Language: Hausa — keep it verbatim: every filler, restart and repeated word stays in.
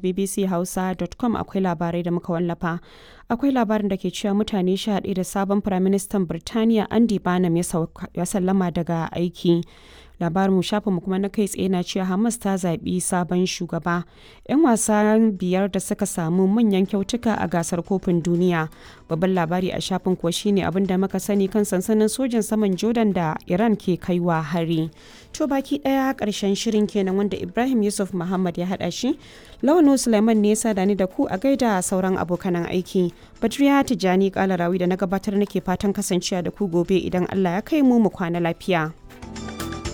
b b c hausa dot com akwai labarai da muka wallafa. Akwai labarin da ke cewa mutane sha ɗaya da sabon Firaministan Birtaniya Andy Burnham ya sallama daga aiki. Labarin shafinmu kuma na kai tsaye na cewa Hamas ta zaɓi sabon shugaba. 'Yan wasa biyar da suka samu manyan kyautuka a gasar kofin duniya. Babban labari a shafin kuwa shine abin da muka sani kan sansanin sojin saman Jordan da Iran ke kaiwa hari. To baki ɗaya ƙarshen shirin kenan wanda Ibrahim Yusuf Muhammad ya haɗa shi. Lawano Suleiman ne ya sada ni da ku a gaida sauran abokanan aiki. Badriya Tijjani Kalarawi da na gabatar nake fatan kasancewa da ku gobe idan Allah ya kai mu mu kwana lafiya.